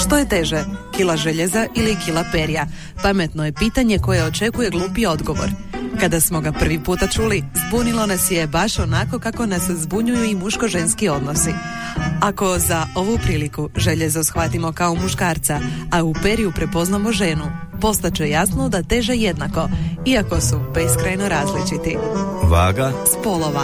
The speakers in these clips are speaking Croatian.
Što je teže, kila željeza ili kila perja? Pametno je pitanje koje očekuje glupi odgovor. Kada smo ga prvi puta čuli, zbunilo nas je baš onako kako nas zbunjuju i muško-ženski odnosi. Ako za ovu priliku željezo shvatimo kao muškarca, a u perju prepoznamo ženu, postaće jasno da teže jednako, iako su beskrajno različiti. Vaga spolova.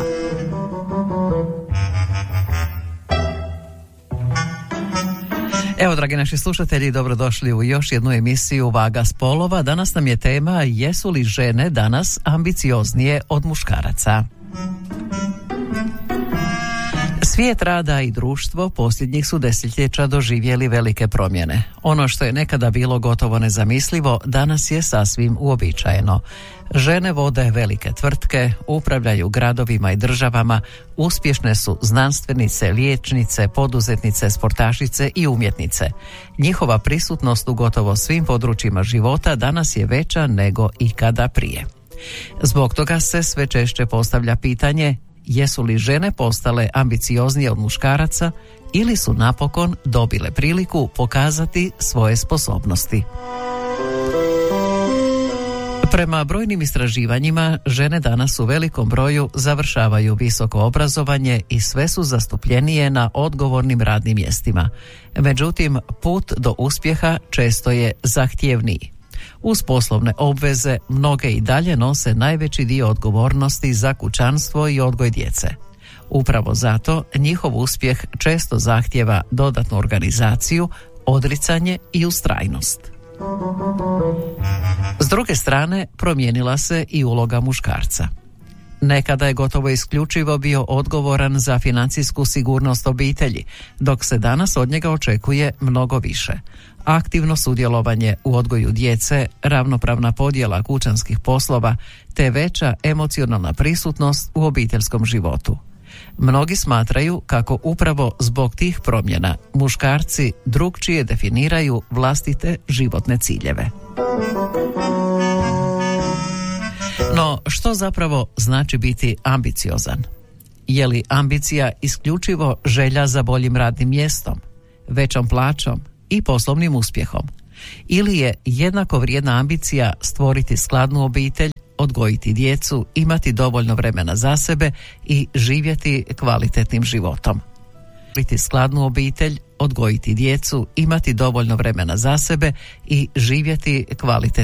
Evo, dragi naši slušatelji, dobrodošli u još jednu emisiju Vaga spolova. Danas nam je tema: jesu li žene danas ambicioznije od muškaraca? Svijet rada i društvo posljednjih su desetljeća doživjeli velike promjene. Ono što je nekada bilo gotovo nezamislivo, danas je sasvim uobičajeno. Žene vode velike tvrtke, upravljaju gradovima i državama, uspješne su znanstvenice, liječnice, poduzetnice, sportašice i umjetnice. Njihova prisutnost u gotovo svim područjima života danas je veća nego ikada prije. Zbog toga se sve češće postavlja pitanje: jesu li žene postale ambicioznije od muškaraca ili su napokon dobile priliku pokazati svoje sposobnosti? Prema brojnim istraživanjima, žene danas u velikom broju završavaju visoko obrazovanje i sve su zastupljenije na odgovornim radnim mjestima. Međutim, put do uspjeha često je zahtjevniji. Uz poslovne obveze, mnoge i dalje nose najveći dio odgovornosti za kućanstvo i odgoj djece. Upravo zato njihov uspjeh često zahtjeva dodatnu organizaciju, odricanje i ustrajnost. S druge strane, promijenila se i uloga muškarca. Nekada je gotovo isključivo bio odgovoran za financijsku sigurnost obitelji, dok se danas od njega očekuje mnogo više. Aktivno sudjelovanje u odgoju djece, ravnopravna podjela kućanskih poslova te veća emocionalna prisutnost u obiteljskom životu. Mnogi smatraju kako upravo zbog tih promjena muškarci drukčije definiraju vlastite životne ciljeve. No, što zapravo znači biti ambiciozan? Je li ambicija isključivo želja za boljim radnim mjestom, većom plaćom i poslovnim uspjehom? Ili je jednako vrijedna ambicija stvoriti skladnu obitelj, odgojiti djecu, imati dovoljno vremena za sebe i živjeti kvalitetnim životom? Stvoriti skladnu obitelj, odgojiti djecu, imati dovoljno vremena za sebe i živjeti kvalitetnim